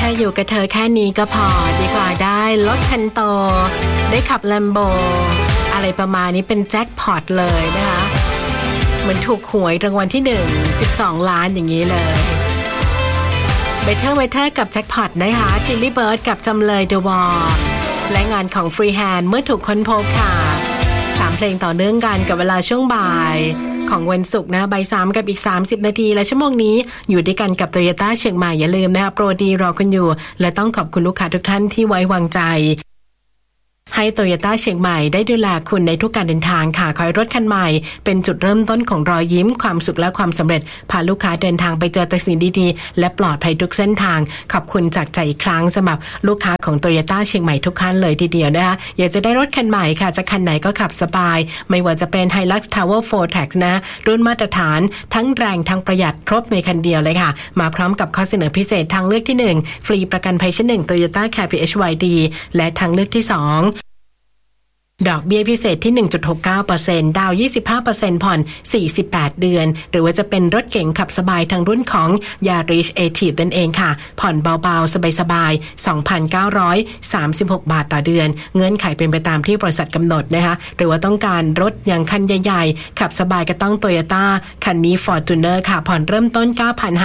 ค่อยู่กับเธอแค่นี้ก็พอดีกว่าได้รถคันโตได้ขับแลมโบอะไรประมาณนี้เป็นแจ็คพอตเลยนะคะเหมือนถูกหวยรางวัลที่1 12 ล้านอย่างนี้เลยเบเทอร์กับแจ็คพอตนะคะทิลลี่เบิร์ดกับจำเลยเดอะวอร์และงานของฟรีแฮนด์เมื่อถูกค้นพบค่ะ3เพลงต่อเนื่องกันกับเวลาช่วงบ่ายของวันศุกร์นะบ่าย3กับอีก30นาทีและชั่วโมงนี้อยู่ด้วยกันกับ Toyota เชียงใหม่อย่าลืมนะคะโปรดีรอคุณอยู่และต้องขอบคุณลูกค้าทุกท่านที่ไว้วางใจให้ Toyota เชียงใหม่ได้ดูแลคุณในทุกการเดินทางค่ะขอให้รถคันใหม่เป็นจุดเริ่มต้นของรอยยิ้มความสุขและความสำเร็จพาลูกค้าเดินทางไปเจอแต่สิ่งดีๆและปลอดภัยทุกเส้นทางขอบคุณจากใจอีกครั้งสำหรับลูกค้าของ Toyota เชียงใหม่ทุกท่านเลยทีเดียวนะคะอยากจะได้รถคันใหม่ค่ะจะคันไหนก็ขับสบายไม่ว่าจะเป็น Hilux Tower 4Track นะรุ่นมาตรฐานทั้งแรงทั้งประหยัดครบในคันเดียวเลยค่ะมาพร้อมกับข้อเสนอพิเศษทางเลือกที่1ฟรีประกันภัยชั้น1 Toyota Care PHYD และทางเลือกที่2ดอกเบี้ยพิเศษที่ 1.69% ดาว 25% ผ่อน48เดือนหรือว่าจะเป็นรถเก๋งขับสบายทางรุ่นของ Yaris Active นั่นเองค่ะผ่อนเบาๆสบายๆ 2,936 บาทต่อเดือนเงื่อนไขเป็นไปตามที่บริษัทกำหนดนะคะหรือว่าต้องการรถอย่างคันใหญ่ๆขับสบายก็ต้อง Toyota คันนี้ Fortuner ค่ะผ่อนเริ่มต้น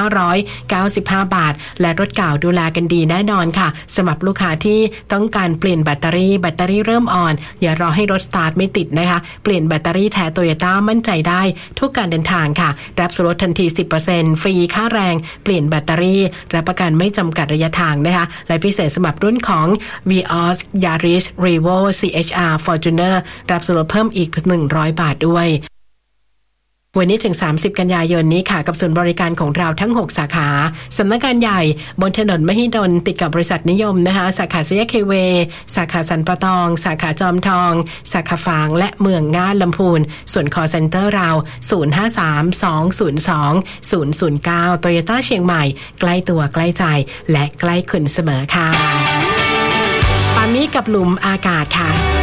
9,595 บาทและรถเก่าดูแลกันดีแน่นอนค่ะสำหรับลูกค้าที่ต้องการเปลี่ยนแบตเตอรี่เริ่มอ่อนอย่ารอให้รถสตาร์ทไม่ติดนะคะเปลี่ยนแบตเตอรี่แท้ Toyota มั่นใจได้ทุกการเดินทางค่ะรับส่วนลดทันที 10% ฟรีค่าแรงเปลี่ยนแบตเตอรี่รับประกันไม่จำกัดระยะทางนะคะและพิเศษสำหรับรุ่นของ Vios Yaris Revo CHR Fortuner รับส่วนลดเพิ่มอีก100 บาทด้วยวันนี้ถึง30กันยายนนี้ค่ะกับศูนย์บริการของเราทั้ง6สาขาสำนักงานใหญ่บนถนนมหิดลติดกับบริษัทนิยมนะคะสาขาสยามเคเวสาขาสันปะตองสาขาจอมทองสาขาฝางและเมืองง่านลำพูนส่วน call center เรา053-202-009 Toyota เชียงใหม่ใกล้ตัวใกล้ใจและใกล้คุณเสมอค่ะปามี่กับหลุมอากาศค่ะ